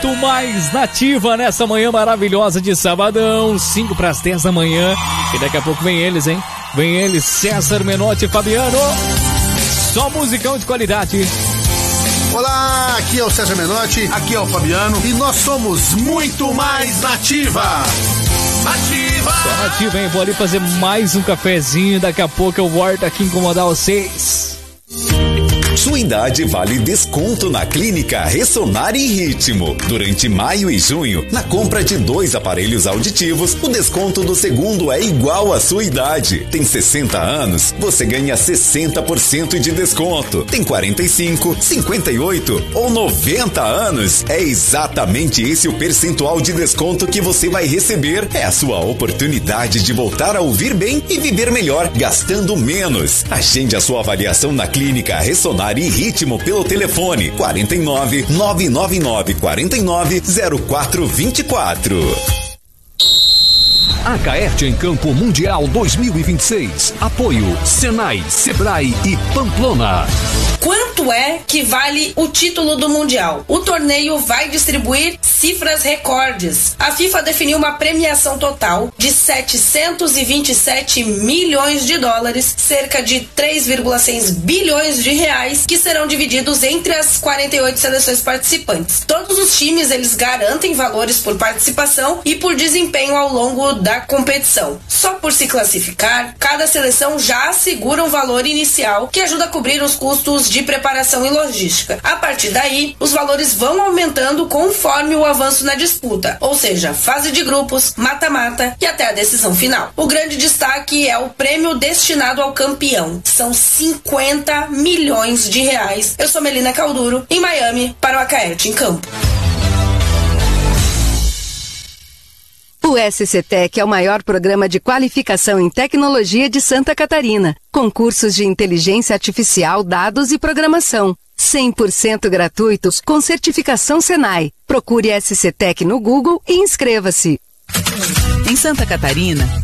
muito mais nativa nessa manhã maravilhosa de sabadão, 5 para as 10 da manhã. E daqui a pouco vem eles, hein? Vem eles, César Menotti e Fabiano. Só musicão de qualidade. Olá, aqui é o César Menotti. Aqui é o Fabiano. E nós somos muito mais nativa. Nativa! Só nativa, hein? Vou ali fazer mais um cafezinho. Daqui a pouco eu volto aqui incomodar vocês. Sua idade vale desconto na Clínica Ressonar em Ritmo. Durante maio e junho, na compra de 2 aparelhos auditivos, o desconto do segundo é igual à sua idade. Tem 60 anos, você ganha 60% de desconto. Tem 45, 58 ou 90 anos. É exatamente esse o percentual de desconto que você vai receber. É a sua oportunidade de voltar a ouvir bem e viver melhor, gastando menos. Agende a sua avaliação na Clínica Ressonar e Ritmo pelo telefone 49 999 49 0424. A Caerte em Campo Mundial 2026. Apoio Senai, Sebrae e Pamplona. Quanto é que vale o título do Mundial? O torneio vai distribuir cifras recordes. A FIFA definiu uma premiação total de 727 milhões de dólares, cerca de 3,6 bilhões de reais, que serão divididos entre as 48 seleções participantes. Todos os times, eles garantem valores por participação e por desempenho ao longo da competição. Só por se classificar, cada seleção já assegura um valor inicial que ajuda a cobrir os custos de preparação e logística. A partir daí, os valores vão aumentando conforme o avanço na disputa, ou seja, fase de grupos, mata-mata e até a decisão final. O grande destaque é o prêmio destinado ao campeão. São 50 milhões de reais. Eu sou Melina Calduro, em Miami, para o Caerte em Campo. O SCTech é o maior programa de qualificação em tecnologia de Santa Catarina, com cursos de inteligência artificial, dados e programação. 100% gratuitos com certificação Senai. Procure SCTech no Google e inscreva-se. Em Santa Catarina,